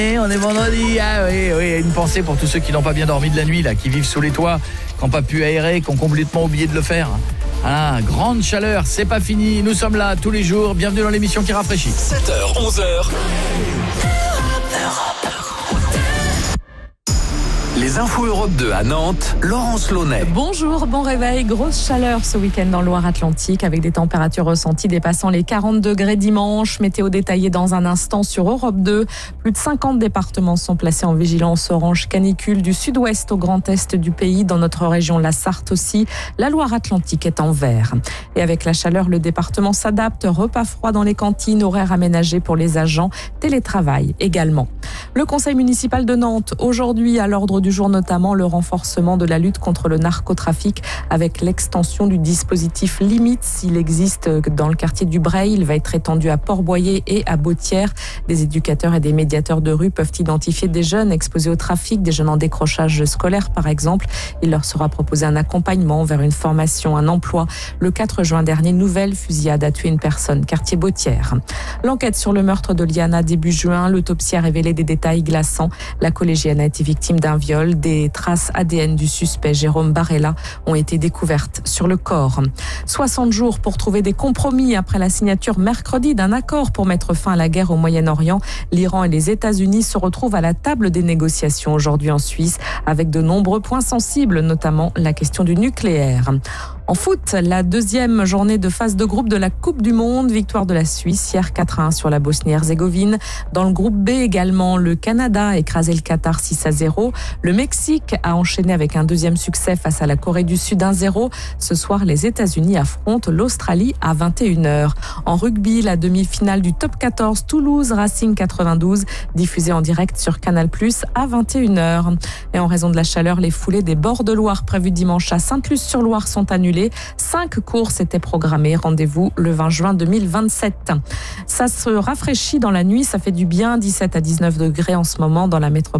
On est vendredi, ah oui, une pensée pour tous ceux qui n'ont pas bien dormi de la nuit, là, qui vivent sous les toits, qui n'ont pas pu aérer, qui ont complètement oublié de le faire. Ah, grande chaleur, c'est pas fini, nous sommes là tous les jours, bienvenue dans l'émission qui rafraîchit. 7h, 11h. Les infos Europe 2 à Nantes, Laurence Launay. Bonjour, bon réveil. Grosse chaleur ce week-end dans le Loire-Atlantique avec des températures ressenties dépassant les 40 degrés dimanche. Météo détaillée dans un instant sur Europe 2. Plus de 50 départements sont placés en vigilance orange canicule du sud-ouest au grand est du pays. Dans notre région, la Sarthe aussi. La Loire-Atlantique est en vert. Et avec la chaleur, le département s'adapte. Repas froid dans les cantines, horaires aménagés pour les agents. Télétravail également. Le conseil municipal de Nantes, aujourd'hui à l'ordre du jour notamment le renforcement de la lutte contre le narcotrafic avec l'extension du dispositif limite. S'il existe dans le quartier du Breil, il va être étendu à Port-Boyer et à Bautières. Des éducateurs et des médiateurs de rue peuvent identifier des jeunes exposés au trafic, des jeunes en décrochage scolaire par exemple. Il leur sera proposé un accompagnement vers une formation, un emploi. Le 4 juin dernier, nouvelle fusillade a tué une personne, quartier Bautières. L'enquête sur le meurtre de Liana début juin, l'autopsie a révélé des détails glaçants. La collégienne a été victime d'un viol. Des traces ADN du suspect Jérôme Barella ont été découvertes sur le corps. 60 jours pour trouver des compromis après la signature mercredi d'un accord pour mettre fin à la guerre au Moyen-Orient. L'Iran et les États-Unis se retrouvent à la table des négociations aujourd'hui en Suisse avec de nombreux points sensibles, notamment la question du nucléaire. En foot, la deuxième journée de phase de groupe de la Coupe du Monde. Victoire de la Suisse hier 4-1 sur la Bosnie-Herzégovine. Dans le groupe B également, le Canada a écrasé le Qatar 6-0. Le Mexique a enchaîné avec un deuxième succès face à la Corée du Sud 1-0. Ce soir, les États-Unis affrontent l'Australie à 21h. En rugby, la demi-finale du Top 14 Toulouse Racing 92, diffusée en direct sur Canal+ à 21h. Et en raison de la chaleur, les foulées des bords de Loire prévues dimanche à Sainte-Luce-sur-Loire sont annulées. 5 courses étaient programmées. Rendez-vous le 20 juin 2027. Ça se rafraîchit dans la nuit, ça fait du bien. 17 à 19 degrés en ce moment dans la métropole.